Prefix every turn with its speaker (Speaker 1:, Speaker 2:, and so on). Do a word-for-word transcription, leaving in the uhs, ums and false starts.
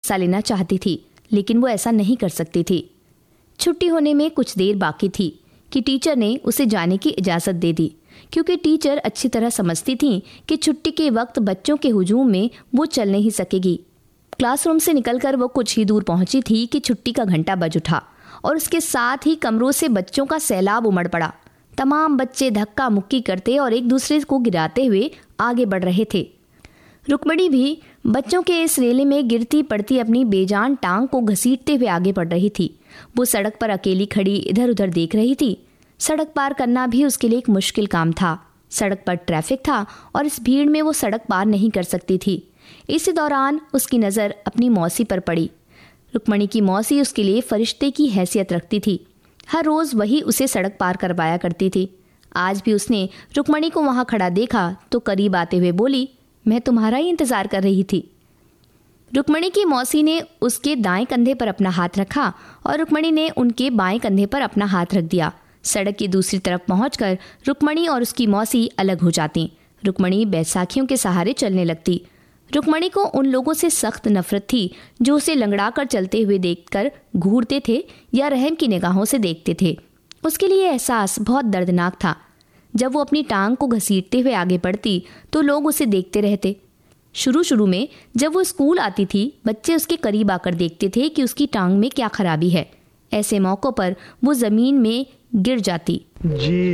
Speaker 1: हिस्सा लेना चाहती थी, लेकिन वो ऐसा नहीं कर सकती थी। छुट्टी होने में कुछ देर बाकी थी कि टीचर ने उसे जाने की इजाज़त दे दी, क्योंकि टीचर अच्छी तरह समझती थी कि छुट्टी के वक्त बच्चों के हुजूम में वो चल नहीं सकेगी। क्लासरूम से निकलकर वो कुछ ही दूर पहुंची थी कि छुट्टी का घंटा बज उठा और उसके साथ ही कमरों से बच्चों का सैलाब उमड़ पड़ा। तमाम बच्चे धक्का मुक्की करते और एक दूसरे को गिराते हुए आगे बढ़ रहे थे। रुक्मणी भी बच्चों के इस रेले में गिरती पड़ती अपनी बेजान टांग को घसीटते हुए आगे बढ़ रही थी। वो सड़क पर अकेली खड़ी इधर उधर देख रही थी। सड़क पार करना भी उसके लिए एक मुश्किल काम था। सड़क पर ट्रैफिक था और इस भीड़ में वो सड़क पार नहीं कर सकती थी। इसी दौरान उसकी नज़र अपनी मौसी पर पड़ी। रुक्मणी की मौसी उसके लिए फरिश्ते की हैसियत रखती थी। हर रोज़ वही उसे सड़क पार करवाया करती थी। आज भी उसने रुक्मणी को वहाँ खड़ा देखा तो करीब आते हुए बोली, मैं तुम्हारा ही इंतज़ार कर रही थी। रुक्मणी की मौसी ने उसके दाएं कंधे पर अपना हाथ रखा और रुक्मणी ने उनके बाएं कंधे पर अपना हाथ रख दिया। सड़क की दूसरी तरफ पहुंचकर रुक्मणी और उसकी मौसी अलग हो जाती। रुक्मणी बैसाखियों के सहारे चलने लगती। रुक्मणी को उन लोगों से सख्त नफरत थी जो उसे लंगड़ा कर चलते हुए देखकर घूरते थे या रहम की निगाहों से देखते थे। उसके लिए एहसास बहुत दर्दनाक था। जब वो अपनी टांग को घसीटते हुए आगे बढ़ती तो लोग उसे देखते रहते। शुरू शुरू में जब वो स्कूल आती थी, बच्चे उसके करीब आकर देखते थे कि उसकी टांग में क्या खराबी है। ऐसे मौक़ों पर वो ज़मीन में गिर जाती। जी